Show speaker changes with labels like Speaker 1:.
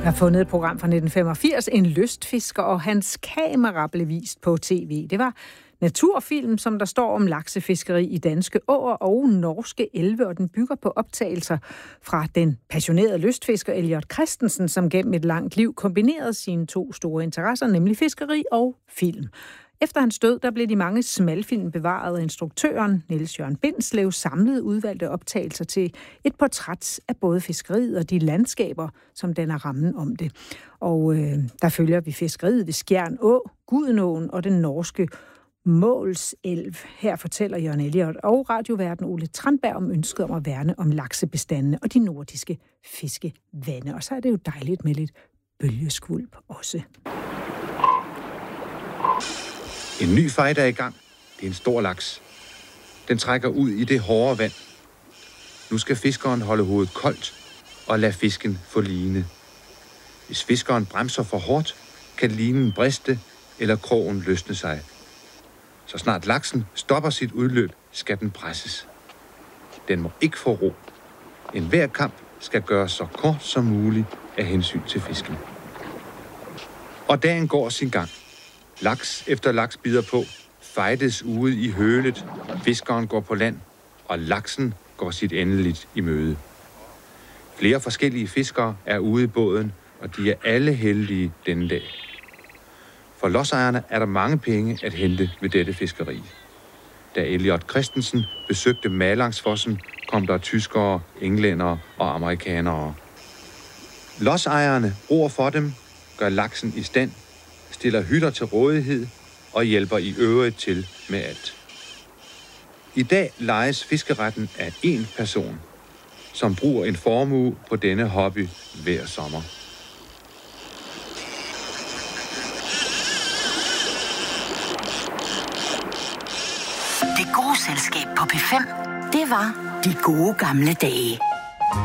Speaker 1: Jeg har fundet et program fra 1985, En lystfisker og hans kamera blev vist på tv. Det var naturfilm, som der står om laksefiskeri i danske åer og norske elve, og den bygger på optagelser fra den passionerede lystfisker Elliot Christensen, som gennem et langt liv kombinerede sine to store interesser, nemlig fiskeri og film. Efter hans død, der blev de mange smalfilm bevaret, og instruktøren Niels Jørgen Bindslev samlede udvalgte optagelser til et portræt af både fiskeriet og de landskaber, som danner rammen om det. Og der følger vi fiskeriet ved Skjern Å, Gudenåen og den norske Målselv. Her fortæller Jørgen Elliot og radioværten Ole Tranberg om ønsket om at værne om laksebestandene og de nordiske fiskevande. Og så er det jo dejligt med lidt bølgeskvulp også.
Speaker 2: En ny fight er i gang. Det er en stor laks. Den trækker ud i det hårde vand. Nu skal fiskeren holde hovedet koldt og lade fisken få line. Hvis fiskeren bremser for hårdt, kan linen briste eller krogen løsne sig. Så snart laksen stopper sit udløb, skal den presses. Den må ikke få ro. Enhver kamp skal gøres så kort som muligt af hensyn til fisken. Og dagen går sin gang. Laks efter laks bider på, fightes ude i hølet, fiskeren går på land, og laksen går sit endeligt i møde. Flere forskellige fiskere er ude i båden, og de er alle heldige denne dag. For lodsejerne er der mange penge at hente ved dette fiskeri. Da Elliot Christensen besøgte Malangsfossen, kom der tyskere, englændere og amerikanere. Lodsejerne ror for dem, gør laksen i stand, stiller hytter til rådighed og hjælper i øvrigt til med alt. I dag lejes fiskeretten af én person, som bruger en formue på denne hobby hver sommer.
Speaker 3: Det gode selskab på P5, det var De Gode Gamle Dage.